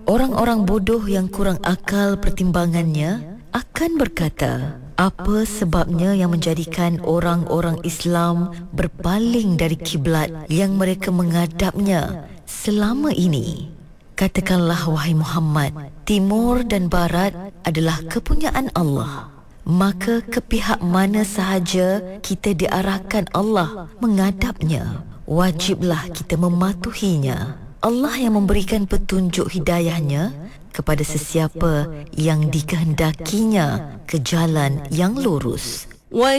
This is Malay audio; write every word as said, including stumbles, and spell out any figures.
Orang-orang bodoh yang kurang akal pertimbangannya akan berkata, apa sebabnya yang menjadikan orang-orang Islam berpaling dari kiblat yang mereka menghadapnya selama ini? Katakanlah, wahai Muhammad, timur dan barat adalah kepunyaan Allah. Maka ke pihak mana sahaja kita diarahkan Allah menghadapnya, wajiblah kita mematuhinya. Allah yang memberikan petunjuk hidayahnya kepada sesiapa yang dikehendakinya ke jalan yang lurus.